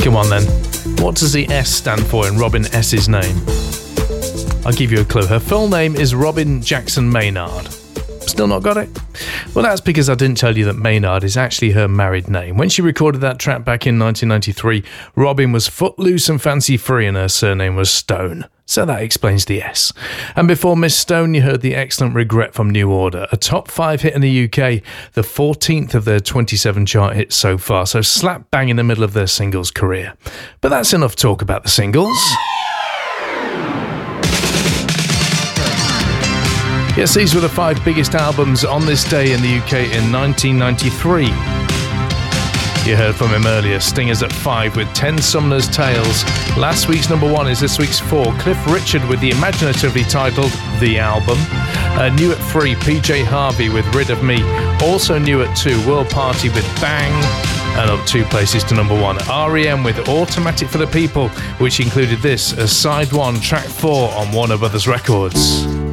Come on then. What does the S stand for in Robin S.'s name? I'll give you a clue. Her full name is Robin Jackson Maynard. Still not got it? Well, that's because I didn't tell you that Maynard is actually her married name. When she recorded that track back in 1993, Robin was footloose and fancy free and her surname was Stone. So that explains the S. And before Miss Stone, you heard the excellent Regret from New Order, a top 5 hit in the UK, the 14th of their 27 chart hits so far, so slap bang in the middle of their singles career. But that's enough talk about the singles. Yes, these were the 5 biggest albums on this day in the UK in 1993. You heard from him earlier, Stingers at 5 with 10 Sumner's Tales. Last week's number 1 is this week's 4, Cliff Richard with the imaginatively titled The Album. New at 3, PJ Harvey with Rid of Me. Also new at 2, World Party with Bang. And up 2 places to number 1, R.E.M. with Automatic for the People, which included this as side 1, track 4 on Warner Brothers Records.